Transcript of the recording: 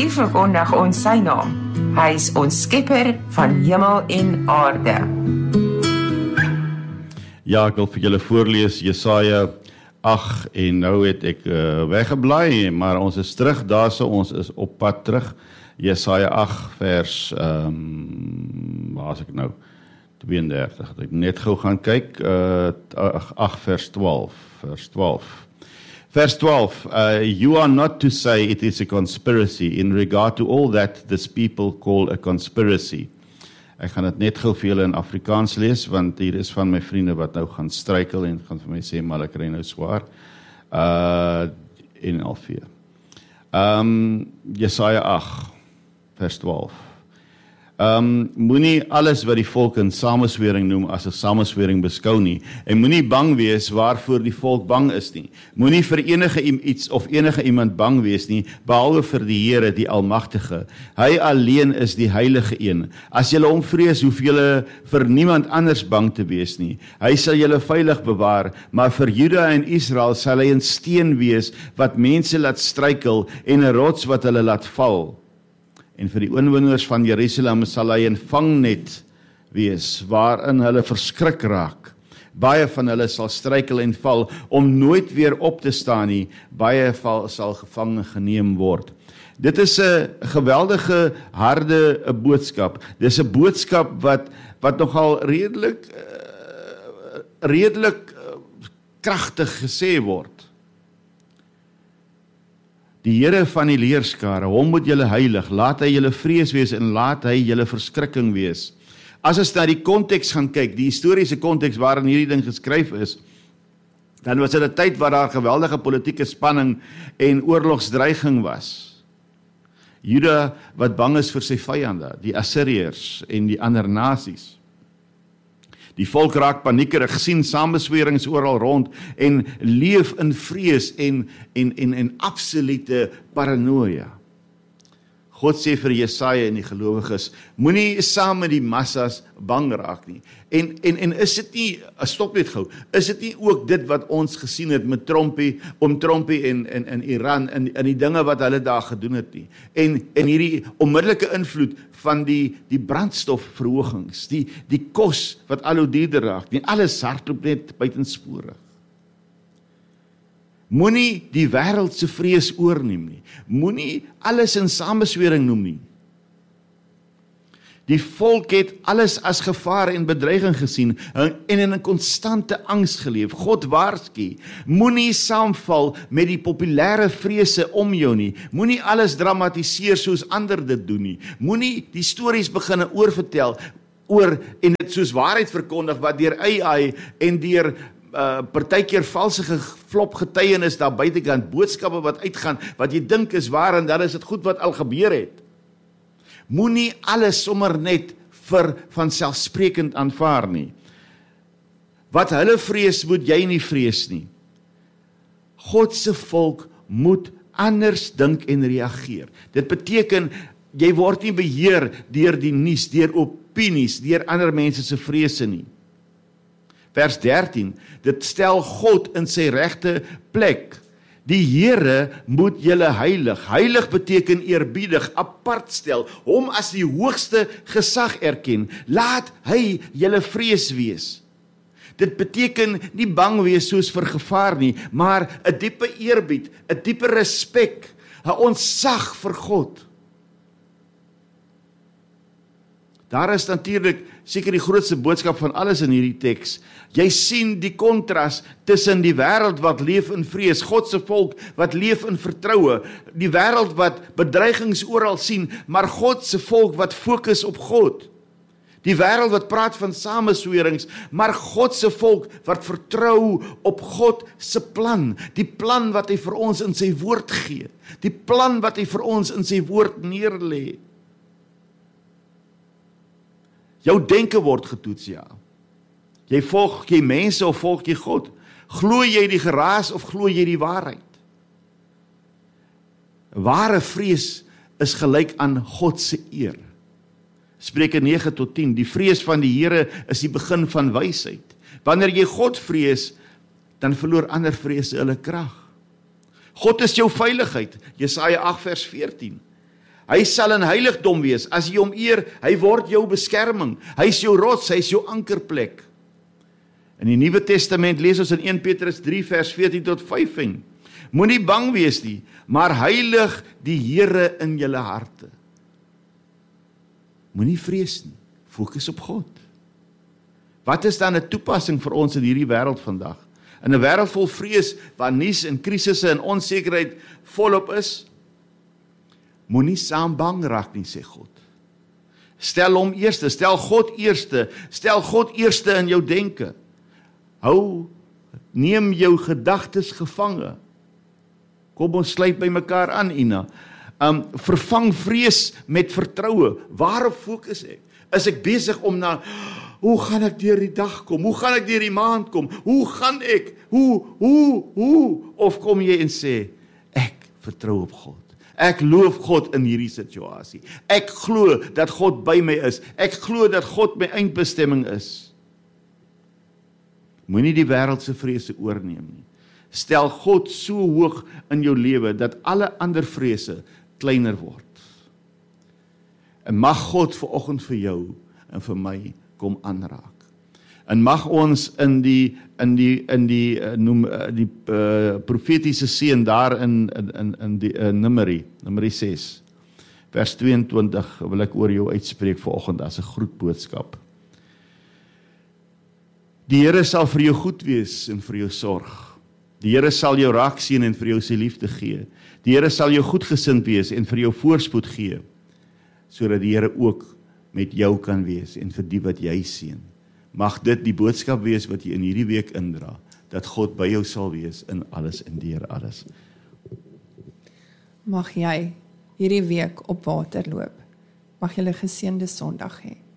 Hier verkondig ons sy naam. Hy is ons skepper van hemel en aarde. Ja, ek wil vir julle voorlees Jesaja 8 en nou het ek weggeblaai, maar ons is terug daarso, ons is op pad terug. Jesaja 8 vers, waar is ek nou? 32, ek net gou gaan kyk, 8 vers 12, Verse 12, you are not to say it is a conspiracy in regard to all that this people call a conspiracy. Ek gaan dit net gou vir julle in Afrikaans lees, want hier is van my vriende wat nou gaan struikel en gaan vir my sê, maar ek kry nou swaar. In NLV. Jesaja 8, vers 12. Moenie alles wat die volk in samenswering noem as 'n samenswering beskou nie, en moenie bang wees waarvoor die volk bang is nie. Moenie vir enige iets of enige iemand bang wees nie, behalwe vir die Here, die Almagtige. Hy alleen is die Heilige Een. As julle hom vrees, hoef julle vir niemand anders bang te wees nie. Hy sal julle veilig bewaar, maar vir Juda en Israel sal hy 'n steen wees wat mense laat struikel en 'n rots wat hulle laat val. En vir die inwoners van Jerusalem sal hy 'n vangnet wees, waarin hulle verskrik raak. Baie van hulle sal struikel en val, om nooit weer op te staan nie. Baie sal gevange geneem word. Dit is 'n geweldige, harde boodskap. Dis 'n boodskap wat nogal redelik kragtig gesê word. Die Here van die leerskare, hom moet julle heilig, laat hy julle vrees wees en laat hy julle verskrikking wees. As ons na die konteks gaan kyk, die historiese konteks waarin hierdie ding geskryf is, dan was dit 'n tyd waar daar geweldige politieke spanning en oorlogsdreiging was. Juda wat bang is vir sy vyande, die Assiriërs en die ander nasies. Die volk raak paniekerig, sien samenswerings oral rond en leef in vrees en absolute paranoia. God sê vir Jesaja en die gelowiges, moenie saam met die massas bang raak nie. En is dit nie, stop net gou, is dit nie ook dit wat ons gesien het met Trumpie in Iran, in die dinge wat hulle daar gedoen het nie. En hierdie onmiddellike invloed van die brandstofverhogings, die kos wat al hoe duurder raak nie, alles hardloop net buitensporig. Moenie die wêreld se vrees oorneem nie. Moenie alles in samenswering noem nie. Die volk het alles as gevaar en bedreiging gesien en in 'n konstante angs geleef. God waarsku, moenie saamval met die populêre vrese om jou nie. Moenie alles dramatiseer soos ander dit doen nie. Moenie die stories begin oorvertel en dit soos waarheid verkondig wat deur AI en deur partykeer valse geflop getuienis daar buitekant, boodskappe wat uitgaan, wat jy dink is waar en dan is dit goed wat al gebeur het. Moenie alles sommer net vir vanselfsprekend aanvaar nie. Wat hulle vrees, moet jy nie vrees nie. God se volk moet anders dink en reageer. Dit beteken, jy word nie beheer deur die nuus, deur opinies, deur ander mense se vrese nie. Vers 13, dit stel God in sy regte plek. Die Here moet julle heilig. Heilig beteken eerbiedig, apart stel, hom as die hoogste gesag erken. Laat hy julle vrees wees. Dit beteken nie bang wees soos vir gevaar nie, maar 'n diepe eerbied, 'n diepe respek, 'n ontzag vir God. Daar is natuurlik seker die grootste boodskap van alles in hierdie teks. Jy sien die kontras tussen die wêreld wat leef in vrees, God se volk wat leef in vertroue, die wêreld wat bedreigings oral sien, maar God se volk wat fokus op God. Die wêreld wat praat van samenswerings, maar God se volk wat vertrou op God se plan, die plan wat hy vir ons in sy woord gee, die plan wat hy vir ons in sy woord neerlê. Jou denke word getoets, ja. Jy volg jy mense of volg jy God? Glo jy die geraas of glo jy die waarheid? Ware vrees is gelyk aan God se eer. Spreuke 9-10, die vrees van die Here is die begin van wysheid. Wanneer jy God vrees, dan verloor ander vrese hulle krag. God is jou veiligheid, Jesaja 8 vers 14. Hy sal in heiligdom wees. As jy hom eer, hy word jou beskerming. Hy is jou rots, hy is jou ankerplek. In die Nuwe Testament lees ons in 1 Petrus 3 vers 14 tot 15. Moenie bang wees nie, maar heilig die Here in julle harte. Moenie vrees nie, fokus op God. Wat is dan 'n toepassing vir ons in hierdie wêreld vandag? In 'n wêreld vol vrees, waar nuus en krisisse en onsekerheid volop is, moenie saam bang raak nie, sê God. Stel hom eerste, stel God eerste in jou denke. Neem jou gedagtes gevange. Kom ons sluit by mekaar aan, Ina. Vervang vrees met vertroue. Waarop fokus ek? Is ek besig om hoe gaan ek deur die dag kom? Hoe gaan ek deur die maand kom? Hoe gaan ek? Hoe? Of kom jy en sê, ek vertrou op God. Ek loof God in hierdie situasie. Ek glo dat God by my is. Ek glo dat God my eindbestemming is. Moenie die wêreldse vrese oorneem nie. Stel God so hoog in jou lewe, dat alle ander vrese kleiner word. En mag God vanoggend vir jou en vir my kom aanraak. En mag ons in die profetiese seën daar in die Numeri 6, vers 22, wil ek oor jou uitspreek vanoggend as 'n groetboodskap. Die Here sal vir jou goed wees en vir jou sorg. Die Here sal jou raak sien en vir jou sy liefde gee. Die Here sal jou goedgesind wees en vir jou voorspoed gee, sodat die Here ook met jou kan wees en vir die wat jy seën. Mag dit die boodskap wees wat jy in hierdie week indra, dat God by jou sal wees in alles en deur alles. Mag jy hierdie week op water loop. Mag jy 'n geseënde Sondag hê.